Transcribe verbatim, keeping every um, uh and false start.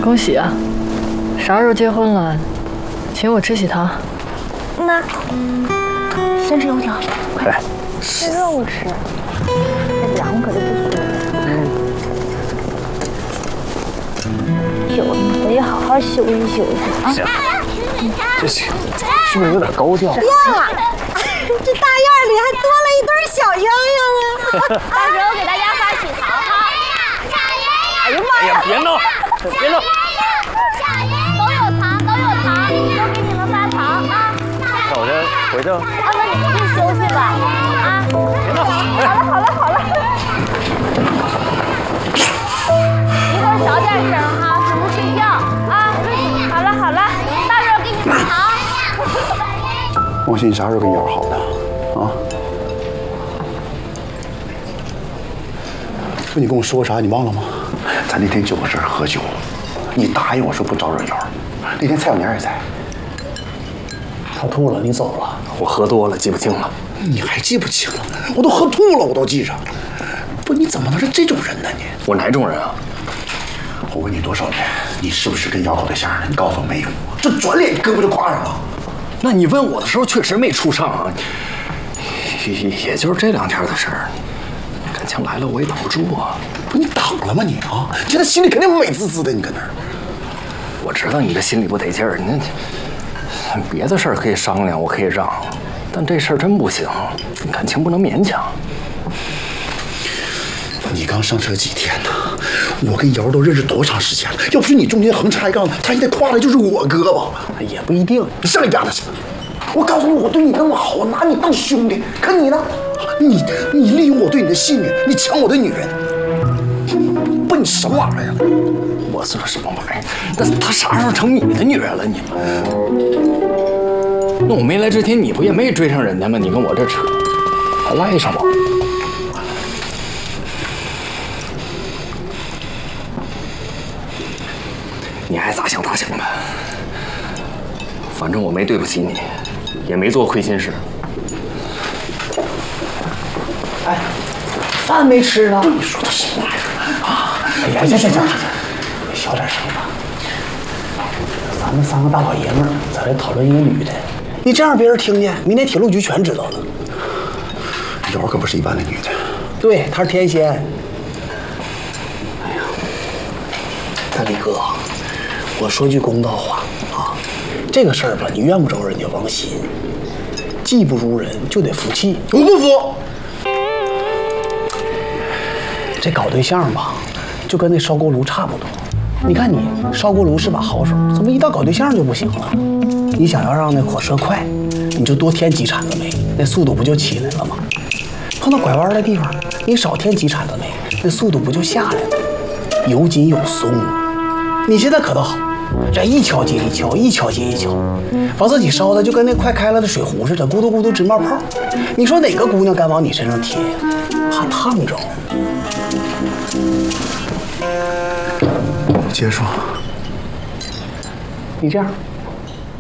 恭喜啊！啥时候结婚了？请我吃喜糖。 那先吃油条，快， 来， 这肉吃，这凉可就不舒服。休息，得好好休息休息啊。 行，这是是不是有点高调？ 呀，这大院里还多了一对小鸳鸯啊！到时候给大家发喜糖哈。哎呀妈呀！ 别闹，别闹。 都有糖，都有糖，都给你们发糖啊！ 那我先回去了。 啊，那你们去休息吧，啊！ 别闹！ 好了，好了，好了。一会儿小点声哈，师傅睡觉啊！好了，好了，到时候给你们糖。 王鑫，你啥时候跟瑶好的啊？不，你跟我说过啥？你忘了吗？咱那天酒会上喝酒。 你答应我说不招惹瑶，那天蔡小年也在。 他吐了，你走了。 我喝多了，记不清了。 你还记不清了？我都喝吐了，我都记着。不，你怎么能是这种人呢？你我哪种人啊？ 我问你多少遍，你是不是跟瑶搞对象呢？你告诉我没有，这转脸胳膊就挂上了。 那你问我的时候确实没处上啊，也也就是这两天的事儿。感情来了，我也等不住啊。 不，你等了吗你啊？现在心里肯定美滋滋的，你搁那儿。 我知道你这心里不得劲儿，你那别的事儿可以商量，我可以让，但这事儿真不行，感情不能勉强。 你刚上车几天呢？我跟瑶都认识多长时间了？要不是你中间横插一杠子，他现在挎的就是我胳膊。 也不一定， 你上你丫的去！我告诉你，我对你那么好，我拿你当兄弟，可你呢？你你利用我对你的信任，你抢我的女人，不，你什么玩意儿呀？ 我说什么玩意儿？那他啥时候成你的女人了？你，那我没来之前，你不也没追上人家吗？你跟我这扯，还赖上我？你爱咋想咋想吧，反正我没对不起你，也没做亏心事。 哎，饭没吃呢？ 你说的什么玩意儿啊？ 哎呀，行行行行。 小点声吧，咱们三个大老爷们儿在这讨论一个女的，你这样别人听见，明天铁路局全知道了。 瑶可不是一般的女的， 对，她是天仙。哎呀，大力哥，我说句公道话啊，这个事儿吧，你怨不着人家王鑫，技不如人就得服气。 我不服。 这搞对象吧，就跟那烧锅炉差不多。 你看你烧锅炉是把好手，怎么一到搞对象就不行了？你想要让那火车快，你就多添几铲子煤，那速度不就起来了吗？碰到拐弯的地方，你少添几铲子煤，那速度不就下来了？有紧有松。你现在可倒好，这一敲接一敲，一敲接一敲，把自己烧的就跟那快开了的水壶似的，咕嘟咕嘟直冒泡。你说哪个姑娘敢往你身上贴呀？怕烫着。 接着说， 你这样，